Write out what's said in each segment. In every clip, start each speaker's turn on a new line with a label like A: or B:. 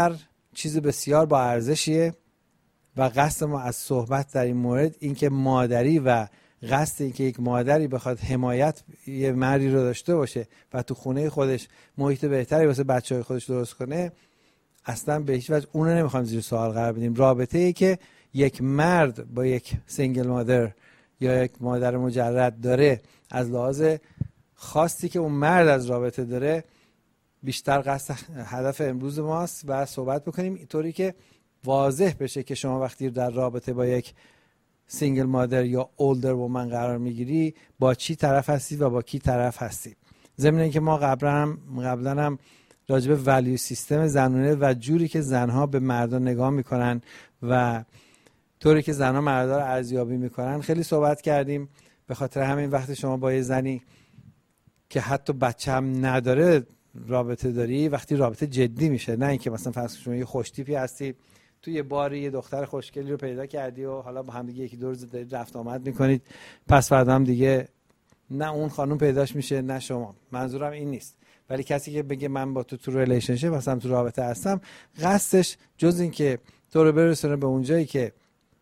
A: چیز بسیار با ارزشیه و قصد ما از صحبت در این مورد این که مادری و قصد این که یک مادری بخواد حمایت یه مردی رو داشته باشه و تو خونه خودش محیط بهتری واسه بچه‌های خودش درست کنه، اصلا به هیچ وجه اون رو نمیخوام زیر سوال قرار بدیم. رابطه ای که یک مرد با یک سینگل مادر یا یک مادر مجرد داره، از لحاظ خاصی که اون مرد از رابطه داره، بیشتر قصد هدف امروز ماست و صحبت بکنیم اینطوری که واضح بشه که شما وقتی در رابطه با یک سینگل مادر یا اولدر وومن قرار میگیری با چی طرف هستی و با کی طرف هستی. ضمن اینکه ما قبلا هم راجع به ولیو سیستم زنونه و جوری که زنها به مردان نگاه میکنن و طوری که زنها مردا رو ارزیابی میکنن خیلی صحبت کردیم. به خاطر همین وقتی شما با یه زنی که حتی بچه هم نداره رابطه داری، وقتی رابطه جدی میشه، نه اینکه مثلا فرض شما یه خوشتیپی هستی توی یه باری یه دختر خوشگلی رو پیدا کردی و حالا با هم دیگه یکی دو روز دارید رفت آمد میکنید، پس فردا هم دیگه نه اون خانم پیداش میشه نه شما. منظورم این نیست. ولی کسی که بگه من با تو ریلیشنشیپ مثلا تو رابطه هستم، قصدش جز این که تو رو برسونه به اونجایی که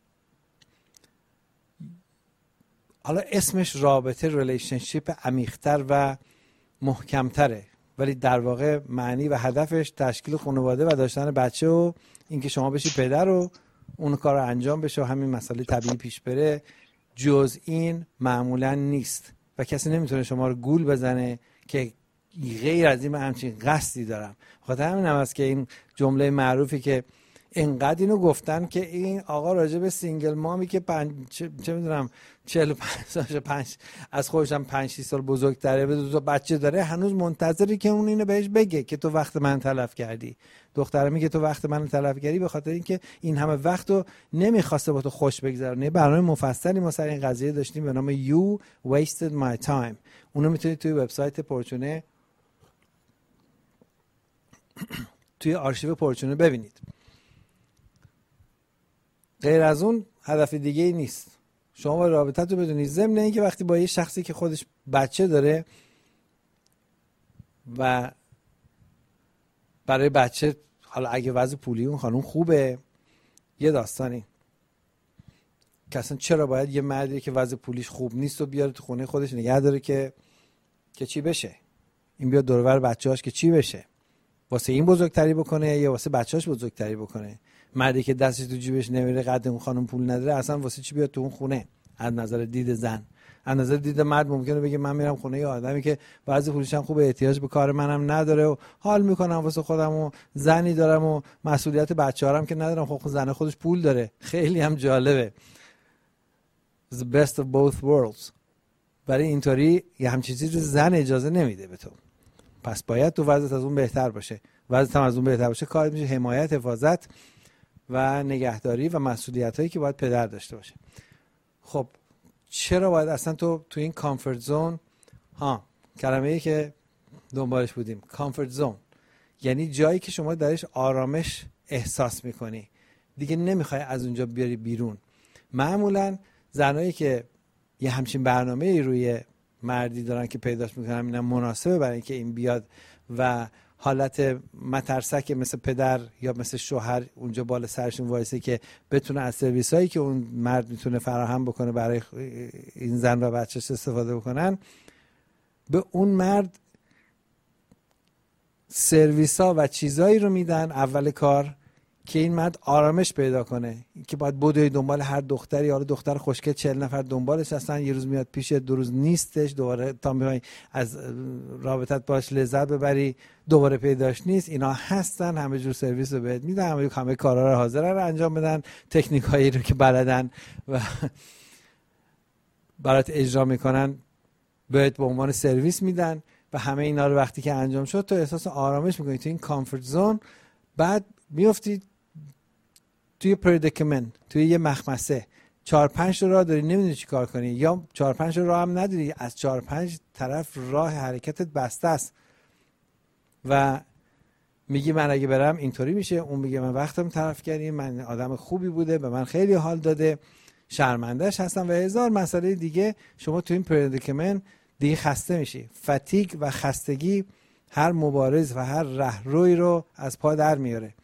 A: حالا اسمش رابطه ریلیشنشیپ عمیق‌تر و محکم‌تره، ولی در واقع معنی و هدفش تشکیل خانواده و داشتن بچه و اینکه شما بشی پدر و اون کار رو انجام بشه و همین مسئله طبیعی پیش بره. جز این معمولا نیست و کسی نمیتونه شما رو گول بزنه که غیر از این من همچین قصدی دارم. خاطر همین هم هست که این جمله معروفی که اینقدر اینو گفتن که این آقا راجع به سینگل مامی که چه میدونم 45 سالشه، از خودشم 5 6 سال بزرگتره، به 2 تا بچه داره، هنوز منتظری که اون اینو بهش بگه که تو وقت من تلف کردی. دختره میگه تو وقت من تلف کردی به خاطر اینکه این همه وقتو نمیخواسته با تو خوش بگذرونه. برنامه مفصلی ما سر این قضیه داشتیم به نام You Wasted My Time. اونو میتونید توی وبسایت پورچونه توی آرشیو پورچونه ببینید. غیر از اون هدف دیگه ای نیست. شما با رابطت رو بدونید. ضمن اینکه وقتی با یه شخصی که خودش بچه داره و برای بچه، حالا اگه وضع پولی اون خانم خوبه، یه داستانی که اصلا چرا باید یه مردی که وضع پولیش خوب نیست و بیاره تو خونه خودش نگه داره که چی بشه؟ این بیاد دور و بر بچه‌هاش که چی بشه؟ واسه این بزرگتری بکنه یا واسه بچه‌هاش بزرگتری بکنه؟ مردی که دستش تو جیبش نمیره، قد اون خانم پول نداره، اصلا واسه چی بیاد تو اون خونه؟ از نظر دید زن. از نظر دید مرد ممکنه بگه من میرم خونه یه آدمی که وضع پولیش هم خوبه، احتیاج به کار منم نداره و حال میکنم واسه خودم و زنی دارم و مسئولیت بچه‌هام که ندارم. خب زن خودش پول داره. خیلی هم جالبه. The best of both worlds. برای اینطوری یه همچین چیزی زن اجازه نمیده به تو. پس باید تو وضعیت از اون بهتر باشه. وضعیت هم از اون بهتر باشه کار میشه حمایت، حفاظت و نگهداری و مسئولیتایی که باید پدر داشته باشه. خب چرا باید اصلا تو این کامفورت زون، کلمه‌ای که دنبالش بودیم، کامفورت زون یعنی جایی که شما درش آرامش احساس میکنی، دیگه نمیخوای از اونجا بیاری بیرون. معمولا زنایی که یه همچین برنامه‌ای روی مردی دارن که پیداش میکنن، اینم مناسبه برای اینکه این بیاد و حالت مترسک مثل پدر یا مثل شوهر اونجا بالا سرشون وایسه که بتونه از سرویسایی که اون مرد میتونه فراهم بکنه برای این زن و بچه‌ش استفاده بکنن، به اون مرد سرویسا و چیزایی رو میدن اول کار که این مرد آرامش پیدا کنه. که باید بدوی دنبال هر دختری، حالا دختر خوشگل 40 نفر دنبالش هستن، یه روز میاد پیش، 2 روز نیستش، دوباره تا میای از رابطت باش لذت ببری دوباره پیداش نیست. اینا هستن، همه جور سرویس رو بهت میدن، همه کارا رو حاضرن رو انجام بدن، تکنیکایی رو که بلدن و برات اجرا میکنن بهت به عنوان سرویس میدن و همه اینا رو وقتی که انجام شد تو احساس آرامش میکنی تو این کامفورت زون. بعد میافتی توی پردیکمنت، توی یه مخمسه، 4-5 راه داری، نمیدونی چی کار کنی، یا 4-5 راه هم نداری، از 4-5 طرف راه حرکتت بسته است و میگی من اگه برم اینطوری میشه، اون میگه من وقتم تلف کردم، من آدم خوبی بوده، به من خیلی حال داده، شرمندهش هستم و هزار مسئله دیگه. شما توی این پردیکمنت دیگه خسته میشی. فتیگ و خستگی هر مبارز و هر رهروی رو از پا در میاره.